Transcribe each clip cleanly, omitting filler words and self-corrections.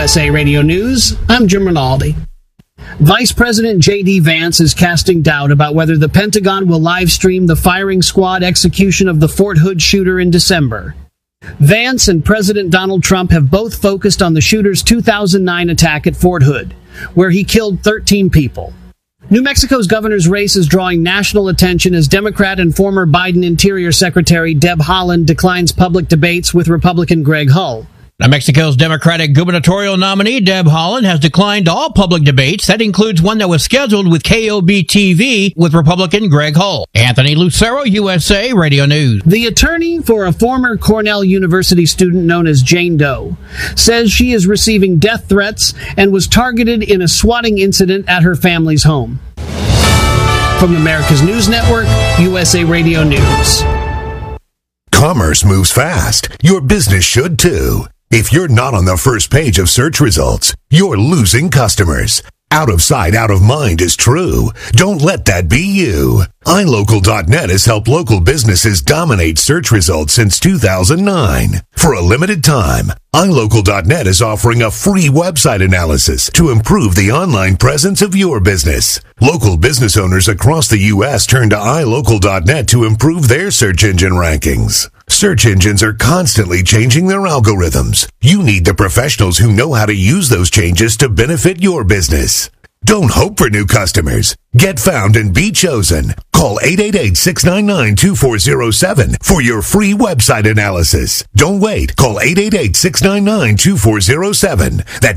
USA Radio News, I'm Jim Rinaldi. Vice President J.D. Vance is casting doubt about whether the Pentagon will live stream the firing squad execution of the Fort Hood shooter in December. Vance and President Donald Trump have both focused on the shooter's 2009 attack at Fort Hood, where he killed 13 people. New Mexico's governor's race is drawing national attention as Democrat and former Biden Interior Secretary Deb Haaland declines public debates with Republican Greg Hull. Now, Mexico's Democratic gubernatorial nominee, Deb Haaland, has declined all public debates. That includes one that was scheduled with KOB-TV with Republican Greg Hull. Anthony Lucero, USA Radio News. The attorney for a former Cornell University student known as Jane Doe says she is receiving death threats and was targeted in a swatting incident at her family's home. From America's News Network, USA Radio News. Commerce moves fast. Your business should too. If you're not on the first page of search results, you're losing customers. Out of sight, out of mind is true. Don't let that be you. iLocal.net has helped local businesses dominate search results since 2009. For a limited time, iLocal.net is offering a free website analysis to improve the online presence of your business. Local business owners across the U.S. turn to iLocal.net to improve their search engine rankings. Search engines are constantly changing their algorithms. You need the professionals who know how to use those changes to benefit your business. Don't hope for new customers. Get found and be chosen. Call 888-699-2407 for your free website analysis. Don't wait. Call 888-699-2407. That's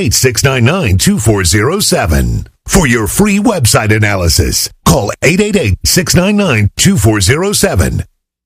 888-699-2407. For your free website analysis, call 888-699-2407.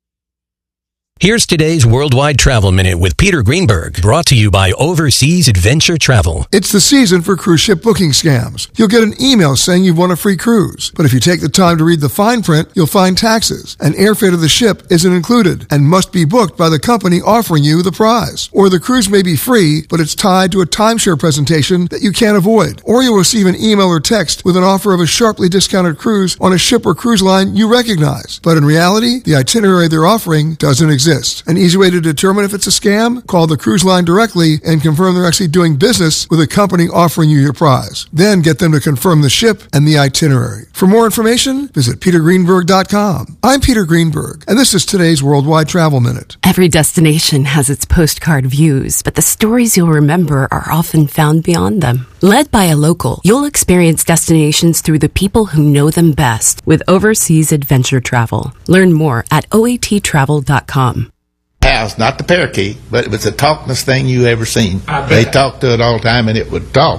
Here's today's Worldwide Travel Minute with Peter Greenberg, brought to you by Overseas Adventure Travel. It's the season for cruise ship booking scams. You'll get an email saying you've won a free cruise, but if you take the time to read the fine print, you'll find taxes, and airfare to the ship isn't included and must be booked by the company offering you the prize. Or the cruise may be free, but it's tied to a timeshare presentation that you can't avoid. Or you'll receive an email or text with an offer of a sharply discounted cruise on a ship or cruise line you recognize. But in reality, the itinerary they're offering doesn't exist. An easy way to determine if it's a scam? Call the cruise line directly and confirm they're actually doing business with a company offering you your prize. Then get them to confirm the ship and the itinerary. For more information, visit petergreenberg.com. I'm Peter Greenberg, and this is today's Worldwide Travel Minute. Every destination has its postcard views, but the stories you'll remember are often found beyond them. Led by a local, you'll experience destinations through the people who know them best with Overseas Adventure Travel. Learn more at oattravel.com. House, not the parakeet, but it was the talkingest thing you ever seen. They talked to it all the time, and it would talk.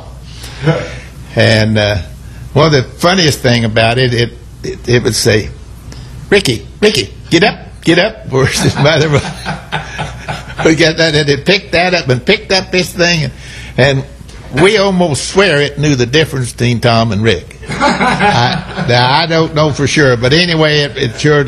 And one of the funniest thing about it, it would say, Ricky, get up. Where's his mother? We got that, and it picked that up and picked up this thing, and we almost swear it knew the difference between Tom and Rick. I don't know for sure, but anyway, it sure.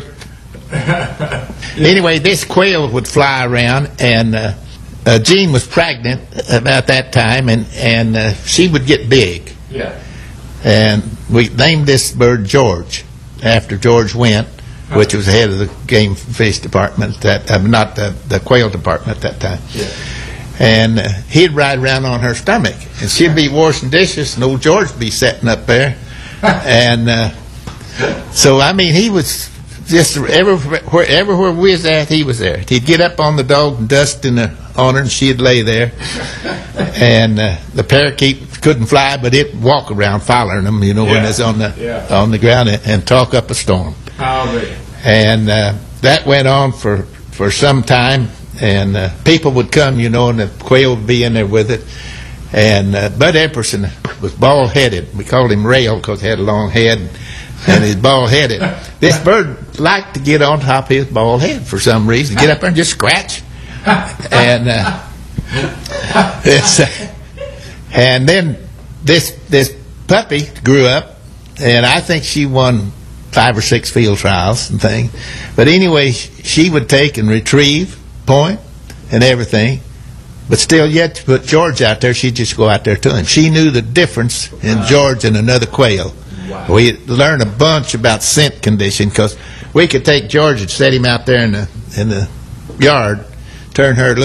Anyway, this quail would fly around, and Jean was pregnant about that time, and she would get big. Yeah. And we named this bird George after George Wendt, which was the head of the game fish department, not the quail department at that time. Yeah. And he'd ride around on her stomach, and she'd be washing dishes, and old George would be sitting up there. And so, I mean, he was just everywhere we was at, he was there. He'd get up on the dog and dust on her, and she'd lay there. And the parakeet couldn't fly, but it'd walk around following them, when it's on the ground and talk up a storm. And that went on for some time, and people would come, and the quail would be in there with it. And Bud Epperson was bald-headed. We called him Rail because he had a long head, and he's bald-headed. This bird liked to get on top of his bald head for some reason, get up there and just scratch. And then this puppy grew up, and I think she won 5 or 6 field trials and things. But anyway, she would take and retrieve, point, and everything. But still, yet to put George out there, she'd just go out there to him. She knew the difference in George and another quail. Wow. We learned a bunch about scent condition, because we could take George and set him out there in the yard, turn her loose.